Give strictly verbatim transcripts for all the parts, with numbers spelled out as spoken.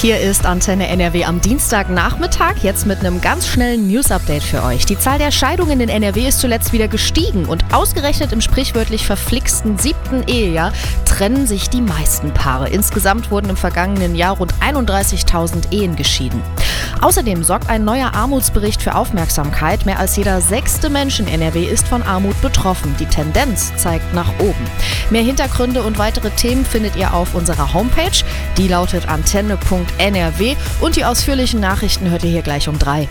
Hier ist Antenne N R W am Dienstagnachmittag, jetzt mit einem ganz schnellen News-Update für euch. Die Zahl der Scheidungen in N R W ist zuletzt wieder gestiegen und ausgerechnet im sprichwörtlich verflixten siebten Ehejahr trennen sich die meisten Paare. Insgesamt wurden im vergangenen Jahr rund einunddreißigtausend Ehen geschieden. Außerdem sorgt ein neuer Armutsbericht für Aufmerksamkeit. Mehr als jeder sechste Mensch in N R W ist von Armut betroffen. Die Tendenz zeigt nach oben. Mehr Hintergründe und weitere Themen findet ihr auf unserer Homepage. Die lautet antenne punkt n r w und die ausführlichen Nachrichten hört ihr hier gleich um drei.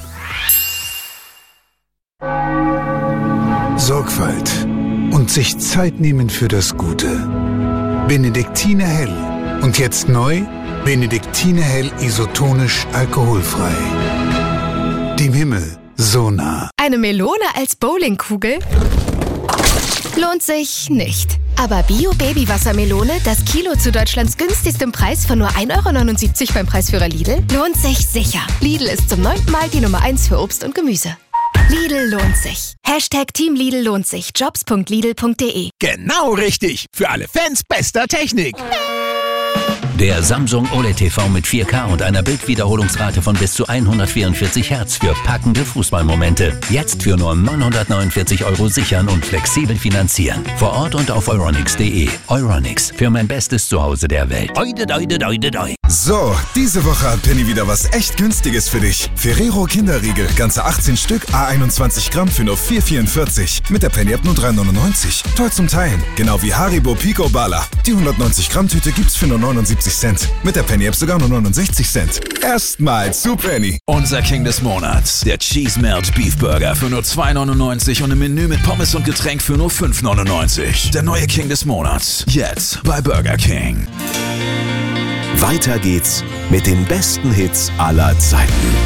Sorgfalt und sich Zeit nehmen für das Gute. Benediktiner Hell. Und jetzt neu, Benediktiner Hell isotonisch alkoholfrei. Dem Himmel so nah. Eine Melone als Bowlingkugel? Lohnt sich nicht. Aber Bio-Baby-Wassermelone, das Kilo zu Deutschlands günstigstem Preis von nur ein Euro neunundsiebzig beim Preisführer Lidl, lohnt sich sicher. Lidl ist zum neunten Mal die Nummer eins für Obst und Gemüse. Lidl lohnt sich. Hashtag Team Lidl lohnt sich. Jobs punkt lidl punkt de. Genau richtig. Für alle Fans bester Technik. Der Samsung O L E D T V mit vier K und einer Bildwiederholungsrate von bis zu hundertvierundvierzig Hertz für packende Fußballmomente. Jetzt für nur neunhundertneunundvierzig Euro sichern und flexibel finanzieren. Vor Ort und auf euronics punkt de. Euronics, für mein bestes Zuhause der Welt. Oide, oide, oide, oide. So, diese Woche hat Penny wieder was echt Günstiges für dich. Ferrero Kinderriegel, ganze achtzehn Stück, à einundzwanzig Gramm für nur vier vierundvierzig. Mit der Penny App nur drei neunundneunzig. Toll zum Teilen. Genau wie Haribo Pico Bala. Die hundertneunzig Gramm Tüte gibt's für nur neunundsiebzig Cent. Mit der Penny App sogar nur neunundsechzig Cent. Erstmal zu Penny. Unser King des Monats. Der Cheese Melt Beef Burger für nur zwei neunundneunzig und im Menü mit Pommes und Getränk für nur fünf neunundneunzig. Der neue King des Monats. Jetzt bei Burger King. Weiter geht's mit den besten Hits aller Zeiten.